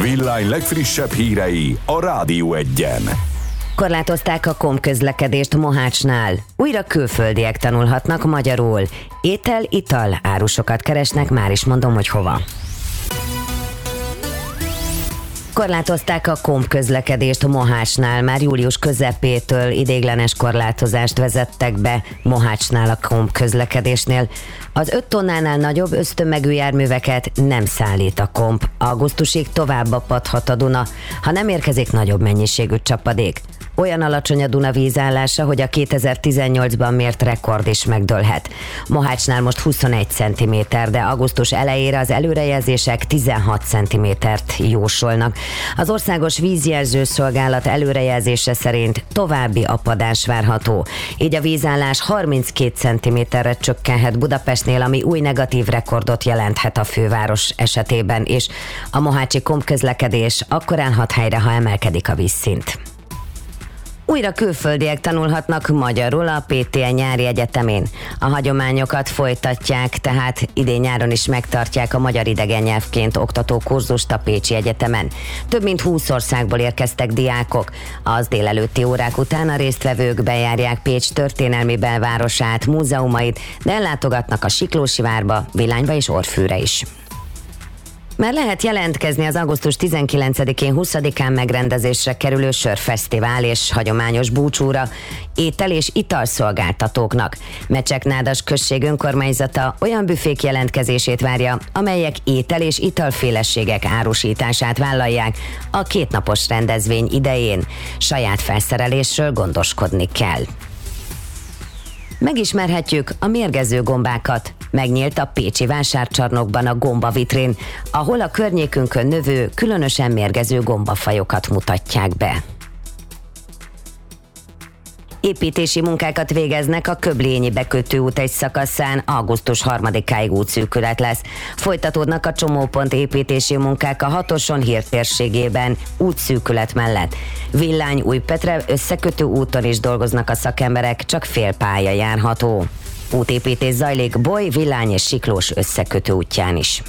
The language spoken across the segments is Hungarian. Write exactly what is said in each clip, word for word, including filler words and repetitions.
Villány legfrissebb hírei a Rádió Egyen. Korlátozták a kom közlekedést Mohácsnál. Újra külföldiek tanulhatnak magyarul. Étel, ital, árusokat keresnek, már is mondom, hogy hova. Korlátozták a kom közlekedést Mohácsnál. Már július közepétől ideiglenes korlátozást vezettek be Mohácsnál a kom közlekedésnél. Az öt tonnánál nagyobb ösztömegű járműveket nem szállít a komp. Augusztusig tovább apadhat a Duna, ha nem érkezik nagyobb mennyiségű csapadék. Olyan alacsony a Duna vízállása, hogy a kétezer-tizennyolcban mért rekord is megdőlhet. Mohácsnál most huszonegy centiméter, de augusztus elejére az előrejelzések tizenhat centimétert jósolnak. Az Országos Vízjelző Szolgálat előrejelzése szerint további apadás várható. Így a vízállás harminckét centiméterre csökkenhet Budapestnél, ami új negatív rekordot jelenthet a főváros esetében, és a mohácsi kom közlekedés akkor állhat helyre, ha emelkedik a vízszint. Újra külföldiek tanulhatnak magyarul a pé té e nyári egyetemén. A hagyományokat folytatják, tehát idén nyáron is megtartják a magyar idegen nyelvként oktató kurzust a Pécsi Egyetemen. Több mint húsz országból érkeztek diákok. Az délelőtti órák után a résztvevők bejárják Pécs történelmi belvárosát, múzeumait, de ellátogatnak a Siklósivárba, Villányba és Orfűre is. Már lehet jelentkezni az augusztus tizenkilencedikén huszadikán megrendezésre kerülő sörfesztivál és hagyományos búcsúra étel- és italszolgáltatóknak. Mecseknádas község önkormányzata olyan büfék jelentkezését várja, amelyek étel- és italféleségek árusítását vállalják a kétnapos rendezvény idején. Saját felszerelésről gondoskodni kell. Megismerhetjük a mérgező gombákat. Megnyílt a pécsi vásárcsarnokban a gombavitrén, ahol a környékünkön növő, különösen mérgező gombafajokat mutatják be. Építési munkákat végeznek a Köblényi bekötőút egy szakaszán, augusztus harmadikáig útszűkület lesz. Folytatódnak a csomópont építési munkák a Hatoson hírtérségében, útszűkület mellett. Villány Újpetre összekötő úton is dolgoznak a szakemberek, csak fél pálya járható. Útépítés zajlik Boly, Villány és Siklós összekötő útján is.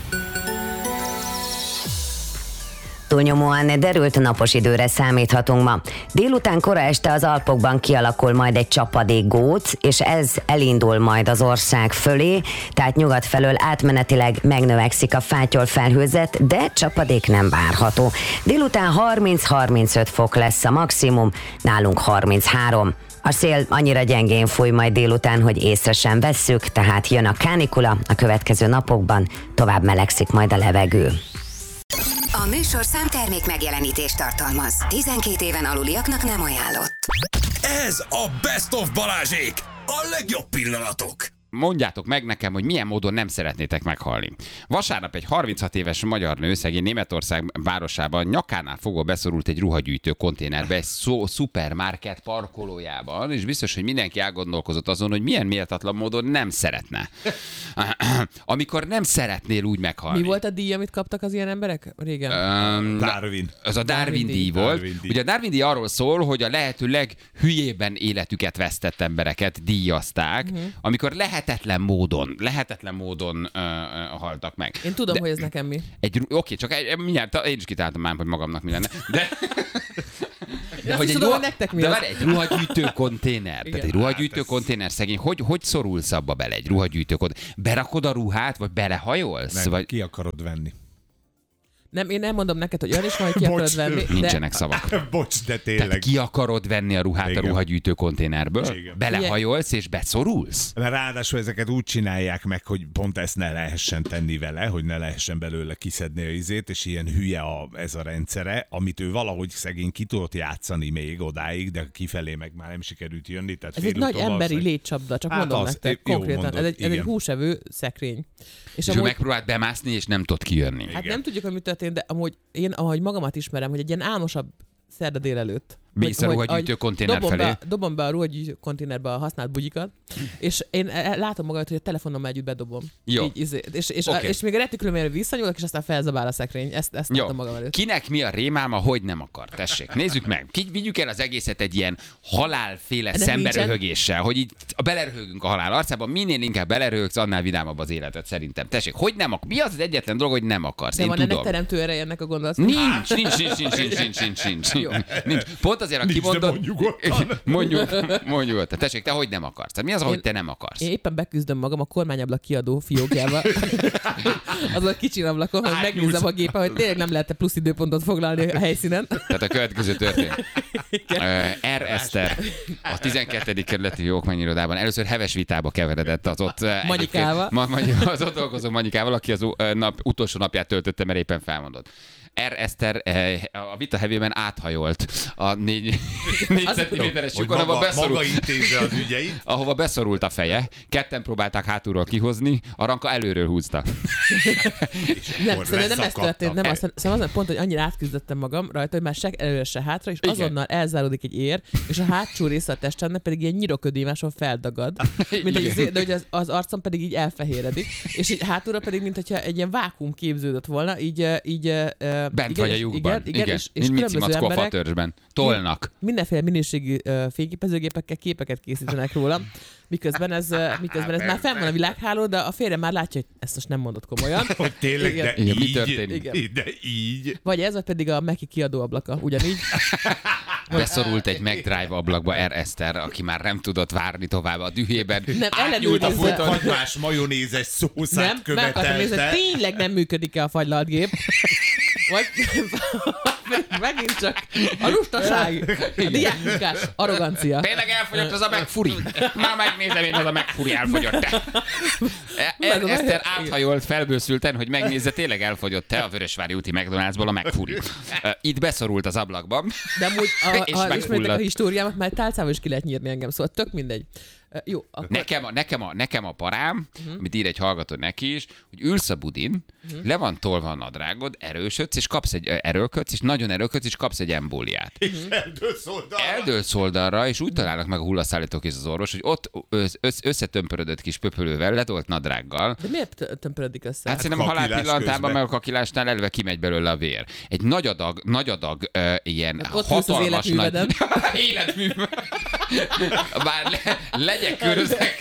Túlnyomóan derült napos időre számíthatunk ma. Délután kora este az Alpokban kialakul majd egy csapadékgóc, és ez elindul majd az ország fölé, tehát nyugat felől átmenetileg megnövekszik a fátyol felhőzet, de csapadék nem várható. Délután harminc-harmincöt fok lesz a maximum, nálunk harminchárom. A szél annyira gyengén fúj majd délután, hogy észre sem vesszük, tehát jön a kánikula, a következő napokban tovább melegszik majd a levegő. A műsorszám termék megjelenítést tartalmaz. tizenkét éven aluliaknak nem ajánlott. Ez a Best of Balázsék! A legjobb pillanatok! Mondjátok meg nekem, hogy milyen módon nem szeretnétek meghalni. Vasárnap egy harminchat éves magyar nő szegény Németország városában nyakánál fogva beszorult egy ruhagyűjtő konténerbe egy szó, szupermarket parkolójában, és biztos, hogy mindenki elgondolkozott azon, hogy milyen méltatlan módon nem szeretne. Amikor nem szeretnél úgy meghalni. Mi volt a díj, amit kaptak az ilyen emberek régen? Um, Darwin. Az a Darwin díj volt. Darwin díj. Ugye a Darwin díj arról szól, hogy a lehető leghülyében életüket vesztett embereket díjazták, uh-huh. amikor lehetetlen módon, lehetetlen módon uh, uh, haltak meg. Én tudom, de, hogy ez nekem mi. Egy, oké, csak egy, mindjárt én is kitáltam már, hogy magamnak mi lenne. De... De, hogy egy, tudom, ruha, nektek mi de az? várj, egy ruhagyűjtő konténer. Igen. Tehát egy ruhagyűjtő Hát konténer szegény, hogy, hogy szorulsz abba bele egy ruhagyűjtő konténer? Berakod a ruhát, vagy belehajolsz? Meg Vagy... ki akarod venni? Nem, én nem mondom neked, hogy olyan is van, hogy ki akarod Bocs. venni. Nincsenek szavak. Bocs, de Tehát tényleg. ki akarod venni a ruhát Igen. a ruhagyűjtő konténerből? Igen. Belehajolsz és beszorulsz? Mert ráadásul ezeket úgy csinálják meg, hogy pont ezt ne lehessen tenni vele, hogy ne lehessen belőle kiszedni a izét, és ilyen hülye a, ez a rendszere, amit ő valahogy szegény ki tudott játszani még odáig, de kifelé meg már nem sikerült jönni. Tehát Ez egy nagy félúton emberi valószínűleg- létcsapda, csak Hát mondom az, nektek, jó konkrétan. mondod, ez, egy, ez egy igen. húsevő szekrény. És, és amúgy- ő megpróbált bemászni, és nem tudott kijönni. Hát nem tudjuk, hogy mi történt, de amúgy én, ahogy magamat ismerem, hogy egy ilyen álmosabb szerda délelőtt, Mész a ruhagyűjtő konténer dobom felé. Be, dobom be a ruhagyűjtő konténerbe a használt bugyikat, és én látom magamat, hogy a telefonommal együtt bedobom. Jó. Így, izé, és, és, Okay. a, és még a retikülömérő visszanyúlok, és aztán felzabál a szekrény. Ezt, ezt Jó. látom magam előtt. Kinek mi a rémálma, hogy nem akar? Tessék, nézzük meg. Ki, vigyük el az egészet egy ilyen halálféle Ennek szemberöhögéssel, hogy így beleröhögünk a halál arcába, minél inkább beleröhögsz, annál vidámabb az életed szerintem. Tessék, hogy nem akar? Mi az az egyetlen dolog, hogy nem akarsz? De Én van tudom. ennek teremtő ereje ennek a gondolat? Nincs, nincs, nincs, nincs, nincs, nincs, nincs, nincs, nincs, nincs. Pont azért, a Nincs, de kimondott... mondjuk nyugodtan. Mondjuk, mondjuk nyugodtan. Tessék, te hogy nem akarsz? Tehát mi az, hogy Én- te nem akarsz? Én éppen beküzdöm magam a kormányablak kiadó fiókjába. Az a kicsi ablakon, hogy megnézem a gépen, hogy tényleg nem lehet plusz időpontot foglalni a helyszínen. Tehát a következő történt. R. Eszter a tizenkettedik kerületi jogmányirodában először heves vitába keveredett az ott eh, Manyikával. Ma, ma, az ott dolgozó Manyikával, aki az eh, nap, utolsó napját töltötte, mert éppen felmondott. R. Eszter eh, a vita hevében áthajolt a négy, négy centiméteres Hogy lyukon, ahova maga, beszorult, maga intézze az ügyeit. ahova beszorult a feje. Ketten próbálták hátulról kihozni, a Ranka előről húzta. Nem, Akkor szerintem nem ez leszakadtak. történt, nem azt, szerintem az pont, hogy annyira átküzdöttem magam rajta, hogy már se előre, se hátra, és Igen. azonnal elzáródik egy ér, és a hátsó része a testemnek pedig ilyen nyiroködémáson feldagad, mint hogy az, de hogy az, az arcom pedig így elfehéredik, és így hátulra pedig, mint hogyha egy ilyen vákuum képződött volna, így, eh, így eh, Bent igen, vagy a és- lyukban. Igen, igen, igen. és, és Mint Mici különböző Mackó a emberek fatörzsben. Tolnak. mindenféle minőségű uh, fényképezőgépekkel képeket készítenek rólam, miközben ez, uh, miközben ez már fenn van a világháló, de a férjem már látja, hogy ezt most nem mondott komolyan. Hogy tényleg, Igen. de Igen, mi így, történik? Igen. de így. Vagy ez, vagy pedig a Meki kiadó ablaka, ugyanígy. Beszorult egy McDrive ablakba R. Eszter, aki már nem tudott várni tovább a dühében. Nem, Átnyúlt a ellenőrizze. futon. Fagymás majonézes szószát Nem, meg akartam nézni, hogy követelte. tényleg nem működik-e a fagylaltgép. Vagy megint csak a lustaság, a diákmunkás arrogancia. Tényleg elfogyott az a megfuri. Már megnézem én, az a megfuri elfogyott. Ez a Eszter meg- áthajolt felbőszülten, hogy megnézze, tényleg elfogyott-e a Vörösvári úti McDonald'sból a megfuri. Itt beszorult az ablakba. De amúgy, És a, ha ismeritek a megfulladt. históriámat, már tálcával is ki lehet nyírni engem, szóval tök mindegy. Uh, jó, akkor... Nekem a, nekem a, nekem a parám, uh-huh. amit ír egy hallgató neki is, hogy ülsz a budin, uh-huh. le van tolva a nadrágod, erősödsz, és kapsz egy erőlködsz, és nagyon erőlködsz, és kapsz egy embóliát. És eldősz oldalra. Eldőlsz oldalra, és úgy találnak meg a hullaszállítók és az orvos, hogy ott össz, össz, összetömpörödött kis pöpölővel, letolt nadrággal. De miért t- tömpörödik össze? Hát szerintem a halál kakilás pillanatában, közben. meg a kakilásnál eleve kimegy belőle a vér. Egy nagy adag, nagy adag uh, ilyen Hát ott ülsz az hatalmas nagy... életműveden. életműveden. Bár le, legyek köröznek,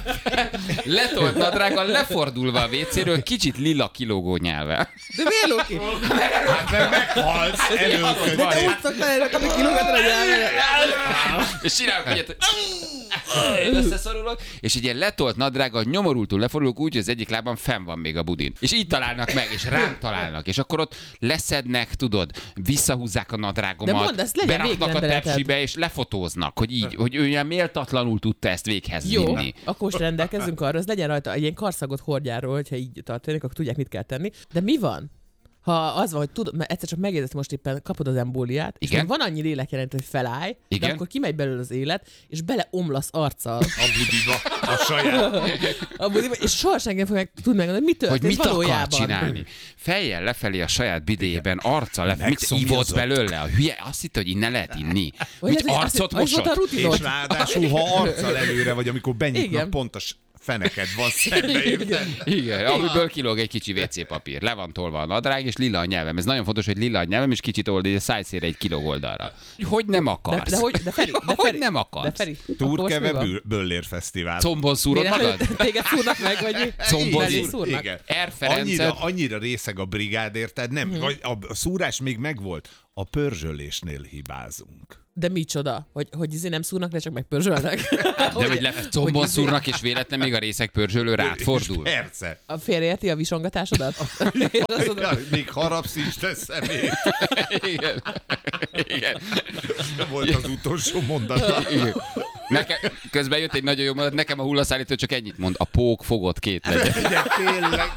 letolt nadrággal, lefordulva a vécéről, kicsit lila kilógó nyelve. De miért Loki? Hát mert meghalsz, előköd. Van. De úgy szoktál elrakni kilométerre nyelvére. És csinálok egyet, hogy összeszorulok, és egy ilyen letolt nadrággal nyomorultul lefordulok úgy, hogy az egyik lábam fenn van még a budin. És így találnak meg, és rám találnak, és akkor ott leszednek, tudod, visszahúzzák a De nadrágomat, mondd, ezt legyen beraknak a végrendeleted. tepsibe, és lefotóznak, hogy így, hogy ő ilyen méltatlanul tudta ezt véghez Jó, vinni. akkor most rendelkezzünk arra, az legyen rajta egy ilyen karszagot hordjáról, hogyha így történik, akkor tudják, mit kell tenni. De mi van? Ha az van, hogy tudod, mert egyszer csak megjegyzett, most éppen kapod az embóliát, és Igen. még van annyi lélekjelent, hogy felállj, Igen. de akkor kimegy belőle az élet, és beleomlasz arccal A budiba, a saját. a budiba, és soha senki nem fog meg tudni megmondani, hogy mi Hogy történt mit valójában. akar csinálni. Fejjel lefelé a saját bidéjében, arccal lefelé. Mit Megszomjazott. ívott belőle? A hülye azt hitte, hogy innen lehet inni. Vagy Mit ez egy- arcot az- az volt a mosott? rutinod. És ráadásul, ha arccal előre vagy, amikor benyitnak, Igen. pont a s- feneked van szembe, érted? Igen, amiből kilóg egy kicsi vé cé papír. Le van tolva a nadrág, és lila a nyelvem. Ez nagyon fontos, hogy lila a nyelvem, és kicsit oldal, a szájszére egy kilóg oldalra. Hogy nem De, akarsz? de, hogy, de Feri, de Hogy Feri, nem de akarsz? Feri, akkor most mi Túrkeve van? Bül- Böllér Fesztivál. Combon szúrod Miért magad? téged szúrnak meg, vagy mi? Combon Belé szúr- szúrnak? Igen. R. Ferencet- Annyira, annyira részeg a brigád, érted? Nem, Mhm. vagy a, a szúrás még megvolt. A pörzsölésnél hibázunk. De micsoda? Hogy, hogy izé nem szúrnak le, csak megpörzsölnek? De hogy le, combon izé- szúrnak, és véletlen még a részek pörzsölő rád fordul. Persze. A félreérti a visongatásodat? És azt mondod, Ja, még harapsz is te szemét. Igen. Igen. Volt az utolsó mondat. Igen. Nekem, közben jött egy nagyon jó mondat, nekem a hullaszállító csak ennyit mond, a pók fogott két legyen. Ugye, tényleg.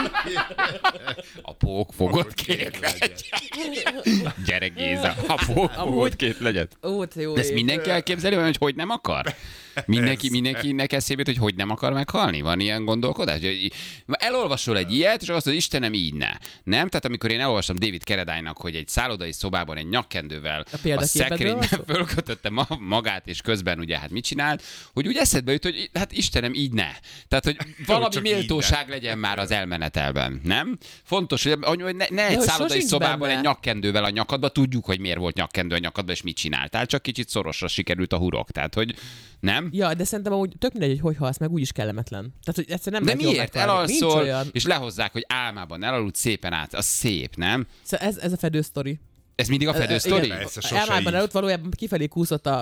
A pók fogott két legyen. Gyere Géza, a pók fogott két legyen. Ó, te jó De ezt ég. mindenki elképzeli, olyan, hogy hogy nem akar? Mindenki, mindenkinek eszébe jut, hogy hogy nem akar meghalni? Van ilyen gondolkodás? Elolvasol egy ilyet, és azt mondod, Istenem, így ne. Nem? Tehát amikor én elolvastam David Carradine-nak, hogy egy szállodai szobában egy nyakkendővel a, a szekrényben fölkötötte magát, és közben ugye hát mit csinált, hogy úgy eszedbe jut, hogy hát Istenem, így ne. Tehát, hogy valami méltóság legyen már az elmenetelben, nem? Fontos, hogy ne, ne egy szállodai szobában benne. Egy nyakkendővel a nyakadba, tudjuk, hogy miért volt nyakkendő a nyakadba, és mit csináltál, csak kicsit szorosra sikerült a hurok. Tehát, hogy nem? Ja, de szerintem amúgy tök mindegy, hogy hogy halsz meg, úgyis kellemetlen. Tehát, hogy egyszerűen nem de miért? Elalszol, olyan... és lehozzák, hogy álmában elaludt szépen át. Az szép, nem? Ez, ez a fedő sztori. Ez mindig a fedő sztori? Elmában előtt valójában kifelé kúszott a,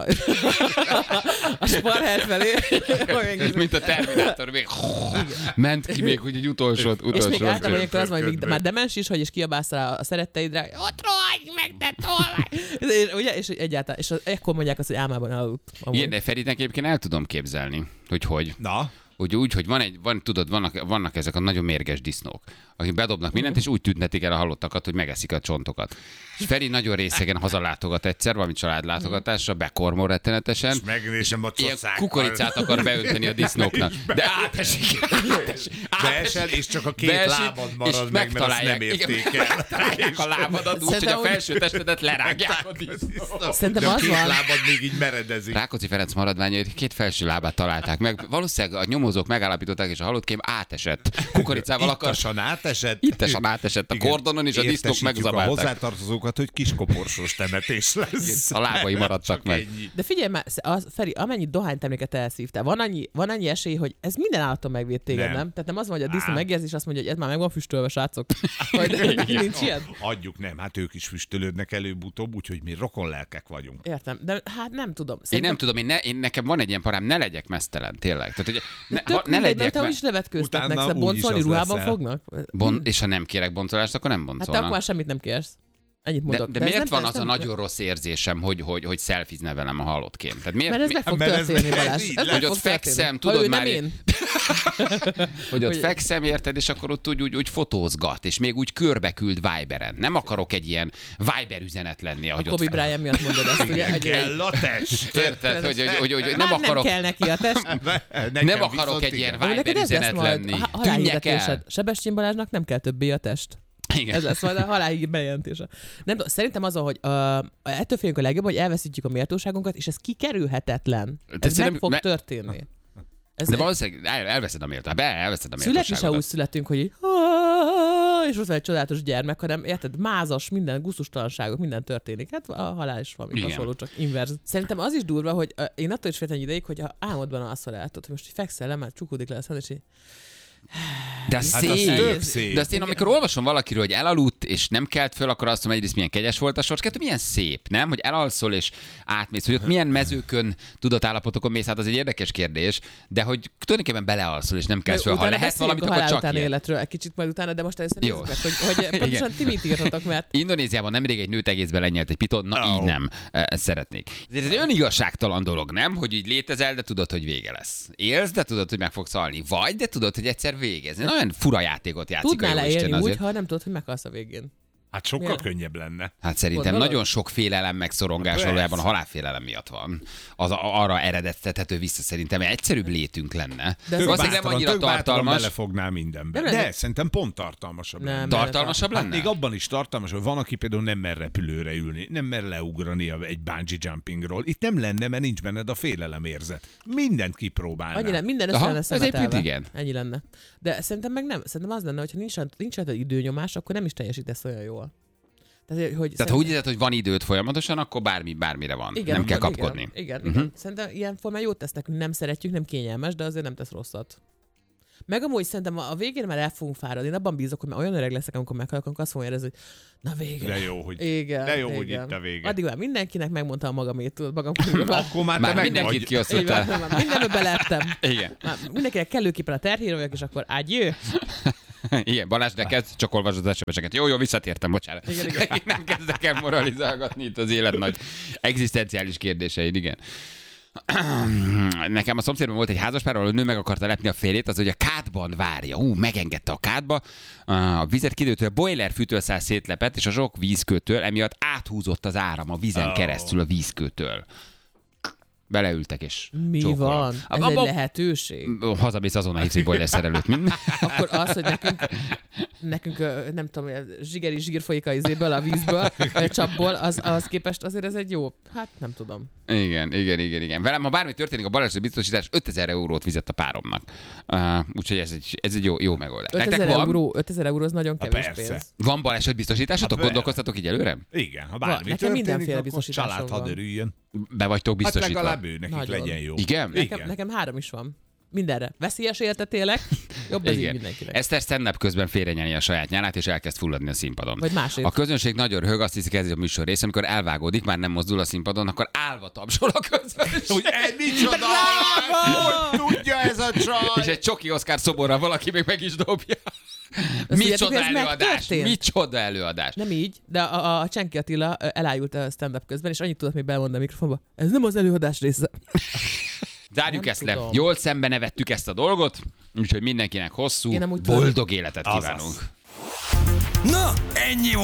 a sparher felé. Mint a Terminátor, még ment ki még úgy egy utolsót. utolsót és még általában ilyenkor az van, hogy még már demens is, hogy és kiabálsz rá a szeretteidre, ott rohagy meg, de tolvaj! Ugye? És egyáltalán, és ekkor mondják azt, hogy álmában elaludt. Igen, de Feritnek egyébként el tudom képzelni, hogy hogy. Na? Úgy, úgy, hogy van egy, van, tudod, vannak, vannak ezek a nagyon mérges disznók, akik bedobnak mindent, és úgy tüntetik el a halottakat, hogy megeszik a csontokat. És Feri nagyon részegen hazalátogat egyszer, valami családlátogatásra, bekormol rettenetesen. És megnézem a csoszákkal. Kukoricát akar beönteni a disznóknak. De átesik. átesik Beesel, és csak a két beesik, lábad marad meg, mert azt nem érték el. Megtalálják a lábadat úgy, hogy a felső testedet lerágják a disznók. Szerintem az két van. lábad még így meredezik. Rákóczi Ferenc maradványait két felső lábát találták meg. Valószínűleg a nyomozók megállapították, és a halottkém átesett. Kukoricával akar. Ittasan átesett. Ittasan átesett a kordonon, és a disznók megzabálták. A hozzátartozókat, hogy kiskoporsós temetés lesz. A lábai maradtak meg. De figyelj már, az, Feri, amennyit dohányterméket elszívtál, van annyi, van annyi esély, hogy ez minden állaton megvéd téged, nem? nem? Tehát nem az van, hogy a disznó megérzi, és azt mondja, hogy ez már meg van füstölve, srácok. Hogy nincs ilyen? Adjuk, nem, hát ők is füstölődnek előbb-utóbb, úgyhogy mi rokonlelkek vagyunk. Értem, de hát nem tudom. Szerintem... Én nem tudom, én, ne, én nekem van egy ilyen parám, ne legyek meztelen, tényleg. Tehát, hogy ne, ha, ne mindegy, legyek mert te is nevetkőztetnek, szóval boncolni ruhában fognak? Bon, és ha nem kérek boncolást, akkor nem boncolnak. Hát akkor már semmit nem kérsz. Ennyit mondok. De, de, de miért van az a nagyon rossz érzésem, hogy, hogy, hogy szelfizne velem a halottként? Tehát miért, mert ez meg fog történni, Balázs. Hogy ott fekszem, tudod már... Én. Hogy ott fekszem, érted, és akkor ott úgy, úgy, úgy fotózgat, és még úgy körbeküld Viberen. Nem akarok egy ilyen Viber üzenet lenni, ahogy a ott... Kobe Bryant miatt mondod ezt, ugye? Kell a test. Érted, hogy, hogy, hogy, hogy nem akarok... akarok... nem kell neki a test. Nem akarok egy ilyen Viber üzenet lenni. Tűnjek el. Sebestyén Balázsnak nem kell többé a test. Igen. Ez lesz majd a halálhír bejelentése. Nem tudom, szerintem az, hogy uh, ettől félünk a legjobb, hogy elveszítjük a méltóságunkat, és ez kikerülhetetlen. Ez de meg fog me... történni. Ez de egy... valószínűleg elveszed a méltóságot. Elveszed a méltóságot. Születni se úgy születünk, hogy így, és ott van egy csodálatos gyermek, hanem érted, mázas, minden gusztustalanságok, minden történik. Hát a halál is valami hasonló, csak inverz. Szerintem az is durva, hogy uh, én attól is féltem egy ideig, hogy ha álmodban alszol el, hogy most így fekszel le, már csukódik le a és így de hát szép. Az szép. De azt én, amikor olvasom valakiről, hogy elaludt, és nem kelt föl, akkor azt mondom, egyrészt milyen kegyes volt a sors, kettő milyen szép, nem? Hogy elalszol és átmész, hogy ott milyen mezőkön, tudatállapotokon mész, hát az egy érdekes kérdés, de hogy tulajdonképpen belealszol és nem kelsz föl. Ha lehet valamit, akkor csak ilyen. Életről egy kicsit majd utána, de most először nézzük meg, hogy, hogy pontosan ti mit írtatok, mert... Indonéziában nemrég egy nőt egészben lenyelt egy piton, na oh. így nem. Ezt szeretnék. Ez egy önigazságtalan dolog, nem? Hogy így létezel, de tudod, hogy vége lesz. Élsz, de tudod, hogy meg fogsz halni. Vagy, de tudod, hogy egyszer végez. Nagyon fura játékot játszik. Tudnál leélni úgy, ha nem tudod, hogy meghalsz a végén. Hát sokkal yeah. könnyebb lenne. Hát szerintem Gondolod? Nagyon sok félelem megszorongás valójában a halálfélelem miatt van. Az arra eredettethető vissza szerintem, egy egyszerűbb létünk lenne. De tök bátalan, nem annyira tartalmas. Belefognál mindenbe. De, de szerintem pont tartalmasabb nem, lenne. Tartalmasabb lenne? Hát még abban is tartalmas, hogy van, aki például nem mer repülőre ülni, nem mer leugrani egy bungee jumpingról. Itt nem lenne, mert nincs benned a félelemérzet. Mindent kipróbálnál. Annyi lenne, minden össze lenne szemetelve. Igen. Ennyi lenne. De szerintem meg nem. Szerintem az lenne, hogyha nincs, nincs egy időnyomás, akkor nem is teljesítesz olyan jól. Tehát, hogy Tehát szerintem... ha úgy érzed, hogy van időt folyamatosan, akkor bármi, bármire van. Igen, nem kell igen, kapkodni. Igen, igen, uh-huh. igen. Szerintem ilyen formán jót tesz nekünk, nem szeretjük, nem kényelmes, de azért nem tesz rosszat. Meg amúgy szerintem a végén már el fogunk fáradni. Én abban bízok, hogy már olyan öreg leszek, amikor meghalok, akkor azt fogom érezni, hogy na végre. De jó, hogy, igen, de jó, igen. hogy itt a vége. Addig már mindenkinek megmondtam magamét, tudod, magam akkor már, már te mindenkit kiosztottál. Mindenbe beleettem. Igen. Már mindenkinek kellőképpen a terhére vagyok, és akkor ágyjő. Igen, Balázs, de kezd, csak olvasod az es em es-eket. Jó, jó, visszatértem, bocsánat. Igen, igen. Én nem kezdek el moralizálgatni itt az élet nagy egzisztenciális kérdéseid, igen. Nekem a szomszédban volt egy házaspár, ahol a nő meg akarta lepni a férjét, az, hogy a kádban várja. Ú, megengedte a kádba, a vizet kidőtől, a boiler fűtőszál szétlepett, és a sok vízkőtől emiatt áthúzott az áram a vízen oh. keresztül a vízkőtől. Beleültek és Mi csókolom. van? Ez A- egy a- lehetőség? Hazamész azonnal hívsz egy boiler szerelőt. Akkor az, hogy nekünk, nekünk ö, nem tudom, zsigeri zsír folyik a izéből, a vízből, vagy a csapból, az, az képest azért ez egy jó, hát nem tudom. Igen, igen, igen, igen. Velem, ha bármi történik, a baleset biztosítás ötezer eurót fizet a páromnak. Uh, úgyhogy ez egy, ez egy jó, jó megoldás. Nektek ötezer van, euró, ötezer euró az nagyon kevés persze. pénz. van baleset biztosításotok? Hát, Gondolkoztatok így előre? Igen, ha Van, bármi nekem történik, mindenféle akkor biztosításom család van. hadd örüljön. Be vagytok Hát biztosítva? legalább ő nekik Nagyon. legyen jó. Igen? Nekem, Igen. nekem három is van. Mindenre. Veszélyes életet élek, jobb ez így Igen. mindenkinek. Eszter stand-up közben félrenyeli a saját nyálát, és elkezd fulladni a színpadon. Vagy másért. A közönség nagyon röhög, azt hiszik, ez a műsor része, amikor elvágódik, már nem mozdul a színpadon, akkor állva tapsol a közönség. Hogy ez micsoda? Hogy tudja ez a csaj? És egy csoki Oszkár szoborra valaki még meg is dobja. Azt Micsoda tudjátok, ez előadás, megtörtént? micsoda előadás. Nem így, de a, a, a Csenki Attila ö, elájult a stand-up közben, és annyit tudott még belmondani a mikrofonba. Ez nem az előadás része. Zárjuk Nem ezt le. tudom. Jól szembe nevettük ezt a dolgot, úgyhogy mindenkinek hosszú, Én amúgy tudom. boldog életet Azaz. kívánunk. Na, ennyi volt